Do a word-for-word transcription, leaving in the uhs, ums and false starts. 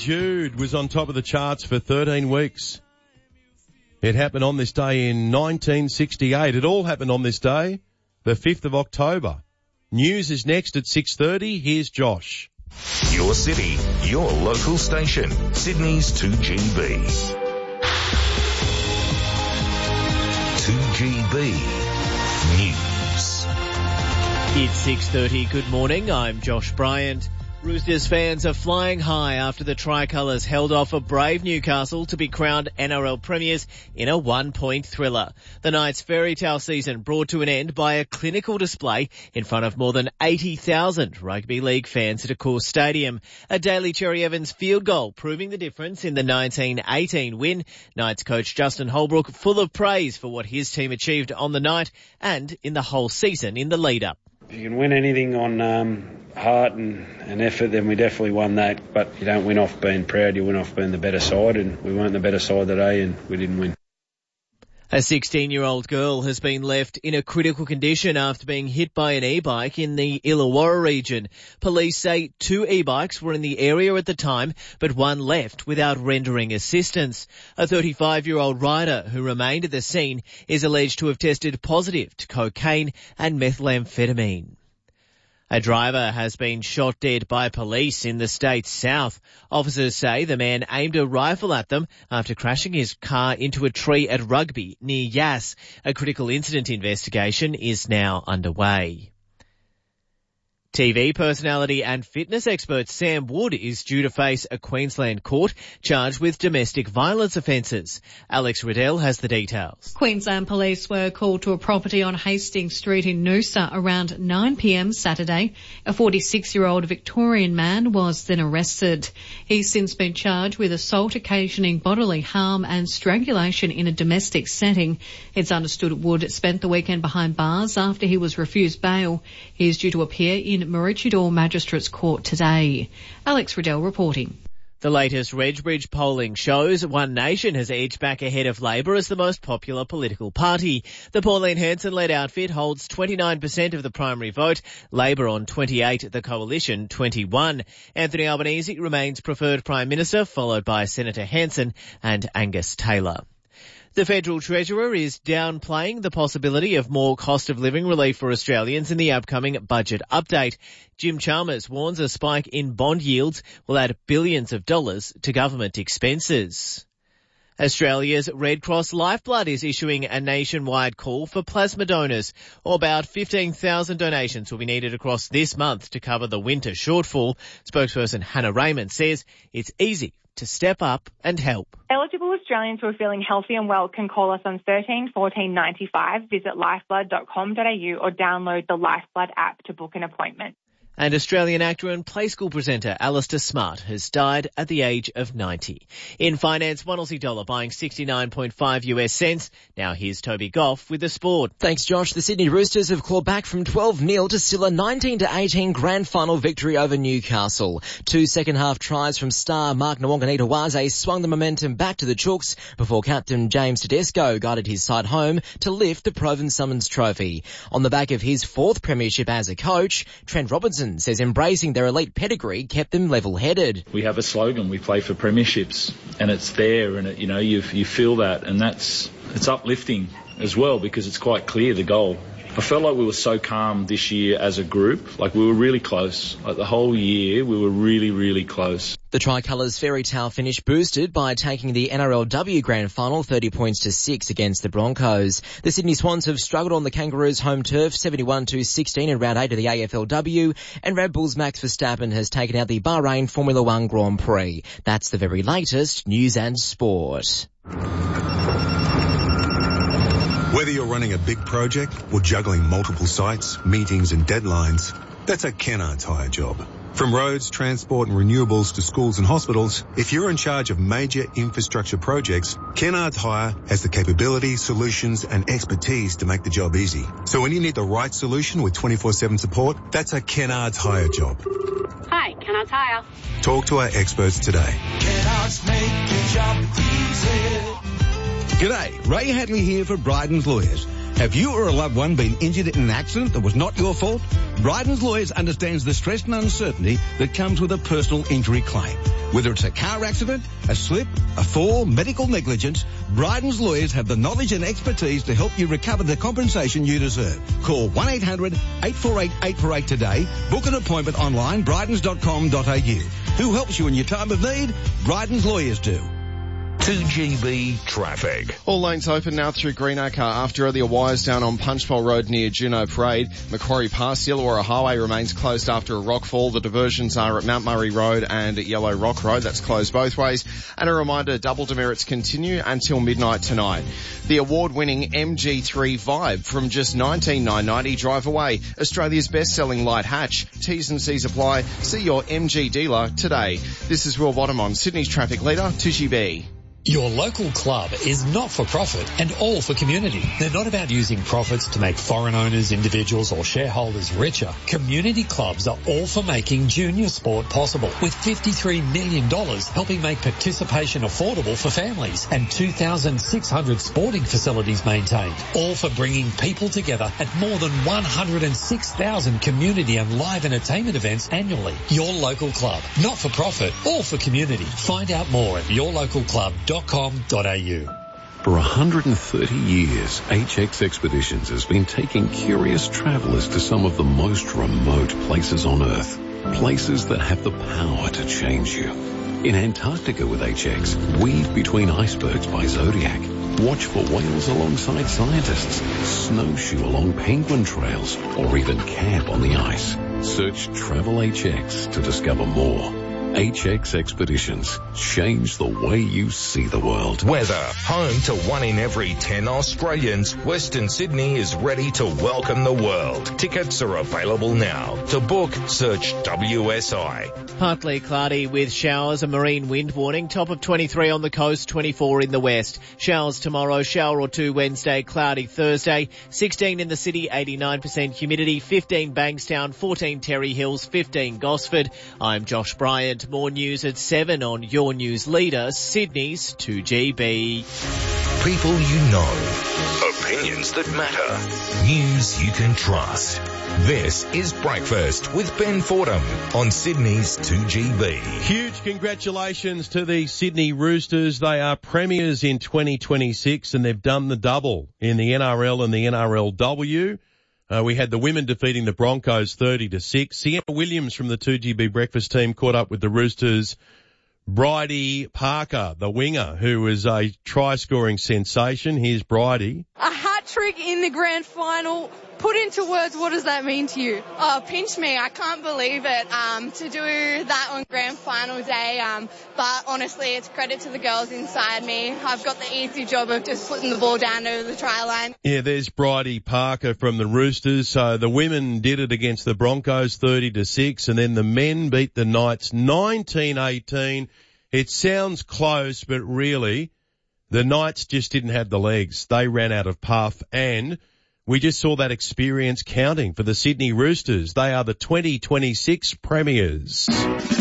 Jude was on top of the charts for thirteen weeks. It happened on this day in nineteen sixty-eight. It all happened on this day, the fifth of October. News is next at six thirty. Here's Josh. Your city, your local station, Sydney's two G B. two G B News. It's six thirty. Good morning. I'm Josh Bryant. Roosters fans are flying high after the Tricolours held off a brave Newcastle to be crowned N R L premiers in a one-point thriller. The Knights' fairy tale season brought to an end by a clinical display in front of more than eighty thousand rugby league fans at Accor Stadium. A Daly Cherry Evans field goal proving the difference in the nineteen eighteen win. Knights coach Justin Holbrook full of praise for what his team achieved on the night and in the whole season in the lead-up. If you can win anything on um, heart and, and effort, then we definitely won that. But you don't win off being proud, you win off being the better side, and we weren't the better side today and we didn't win. A sixteen-year-old girl has been left in a critical condition after being hit by an e-bike in the Illawarra region. Police say two e-bikes were in the area at the time, but one left without rendering assistance. A thirty-five-year-old rider who remained at the scene is alleged to have tested positive to cocaine and methamphetamine. A driver has been shot dead by police in the state's south. Officers say the man aimed a rifle at them after crashing his car into a tree at Rugby near Yass. A critical incident investigation is now underway. T V personality and fitness expert Sam Wood is due to face a Queensland court charged with domestic violence offences. Alex Riddell has the details. Queensland police were called to a property on Hastings Street in Noosa around nine p.m. Saturday. A forty-six-year-old Victorian man was then arrested. He's since been charged with assault occasioning bodily harm and strangulation in a domestic setting. It's understood Wood spent the weekend behind bars after he was refused bail. He is due to appear in Maroochydore Magistrates Court today. Alex Riddell reporting. The latest Redbridge polling shows One Nation has edged back ahead of Labor as the most popular political party. The Pauline Hanson-led outfit holds twenty-nine percent of the primary vote, Labor on twenty-eight, the Coalition twenty-one. Anthony Albanese remains preferred Prime Minister, followed by Senator Hanson and Angus Taylor. The Federal Treasurer is downplaying the possibility of more cost of living relief for Australians in the upcoming budget update. Jim Chalmers warns a spike in bond yields will add billions of dollars to government expenses. Australia's Red Cross Lifeblood is issuing a nationwide call for plasma donors. About fifteen thousand donations will be needed across this month to cover the winter shortfall. Spokesperson Hannah Raymond says it's easy to step up and help. Eligible Australians who are feeling healthy and well can call us on thirteen fourteen ninety-five, visit lifeblood dot com dot a u or download the Lifeblood app to book an appointment. And Australian actor and Play School presenter Alistair Smart has died at the age of ninety. In finance, one Aussie dollar buying sixty-nine point five U S cents. Now here's Toby Goff with the sport. Thanks, Josh. The Sydney Roosters have clawed back from twelve nil to still a nineteen to eighteen grand final victory over Newcastle. Two second-half tries from star Mark Nwanganita-Waze swung the momentum back to the Chooks before captain James Tedesco guided his side home to lift the Provan Summons trophy. On the back of his fourth premiership as a coach, Trent Robinson says embracing their elite pedigree kept them level-headed. We have a slogan, we play for premierships, and it's there, and it, you know, you you feel that, and that's it's uplifting as well because it's quite clear the goal. I felt like we were so calm this year as a group, like we were really close. Like the whole year, we were really, really close. The Tricolours' fairy tale finish boosted by taking the N R L W Grand Final thirty points to six against the Broncos. The Sydney Swans have struggled on the Kangaroos' home turf seventy-one to sixteen in round eight of the A F L W, and Red Bull's Max Verstappen has taken out the Bahrain Formula One Grand Prix. That's the very latest news and sport. Whether you're running a big project or juggling multiple sites, meetings and deadlines, that's a Kennards Hire job. From roads, transport and renewables to schools and hospitals, if you're in charge of major infrastructure projects, Kennards Hire has the capability, solutions and expertise to make the job easy. So when you need the right solution with twenty-four seven support, that's a Kennards Hire job. Hi, Kennards Hire. Talk to our experts today. Kennards make your job easy. G'day, Ray Hadley here for Bryden's Lawyers. Have you or a loved one been injured in an accident that was not your fault? Bryden's Lawyers understands the stress and uncertainty that comes with a personal injury claim. Whether it's a car accident, a slip, a fall, medical negligence, Bryden's lawyers have the knowledge and expertise to help you recover the compensation you deserve. Call one eight hundred eight four eight eight four eight today. Book an appointment online, brydens dot com dot a u. Who helps you in your time of need? Bryden's lawyers do. two G B traffic. All lanes open now through Greenacre after earlier wires down on Punchbowl Road near Juno Parade. Macquarie past Illawarra Highway remains closed after a rockfall. The diversions are at Mount Murray Road and at Yellow Rock Road. That's closed both ways. And a reminder, double demerits continue until midnight tonight. The award-winning M G three Vibe from just nineteen thousand nine hundred ninety drive away. Australia's best-selling light hatch. T's and C's apply. See your M G dealer today. This is Will Bottom on Sydney's traffic leader, two G B. Your local club is not for profit and all for community. They're not about using profits to make foreign owners, individuals or shareholders richer. Community clubs are all for making junior sport possible, with fifty-three million dollars helping make participation affordable for families and two thousand six hundred sporting facilities maintained. All for bringing people together at more than one hundred six thousand community and live entertainment events annually. Your local club, not for profit, all for community. Find out more at your local club dot com dot a u. For one hundred thirty years, H X Expeditions has been taking curious travellers to some of the most remote places on Earth. Places that have the power to change you. In Antarctica with H X, weave between icebergs by Zodiac. Watch for whales alongside scientists. Snowshoe along penguin trails. Or even camp on the ice. Search Travel H X to discover more. H X Expeditions. Change the way you see the world. Weather. Home to one in every ten Australians, Western Sydney is ready to welcome the world. Tickets are available now. To book, search W S I. Partly cloudy with showers, a marine wind warning. Top of twenty-three on the coast, twenty-four in the west. Showers tomorrow, shower or two Wednesday, cloudy Thursday. sixteen in the city, eighty-nine percent humidity. fifteen Bankstown, fourteen Terry Hills, fifteen Gosford. I'm Josh Bryant. More news at seven on your news leader, Sydney's two G B. People you know. Opinions that matter. News you can trust. This is Breakfast with Ben Fordham on Sydney's two G B. Huge congratulations to the Sydney Roosters. They are premiers in twenty twenty-six and they've done the double in the N R L and the N R L W. Uh, we had the women defeating the Broncos thirty to six. Sienna Williams from the two G B breakfast team caught up with the Roosters. Bridie Parker, the winger, who is a try-scoring sensation. Here's Bridie. A hat trick in the grand final. Put into words, what does that mean to you? Oh, pinch me. I can't believe it. Um, to do that on grand final day. Um, but honestly, it's credit to the girls inside me. I've got the easy job of just putting the ball down over the try line. Yeah, there's Bridie Parker from the Roosters. So the women did it against the Broncos thirty to six, and then the men beat the Knights nineteen eighteen. It sounds close, but really, the Knights just didn't have the legs. They ran out of puff, and we just saw that experience counting for the Sydney Roosters. They are the twenty twenty-six premiers.